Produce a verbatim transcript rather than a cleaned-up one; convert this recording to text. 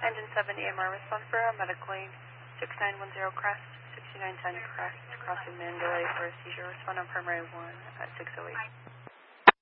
Engine seven E M R response for a medical lane six nine one zero crest, sixty-nine ten crest, crossing Mandalay for a seizure. Respond on primary one at six oh eight.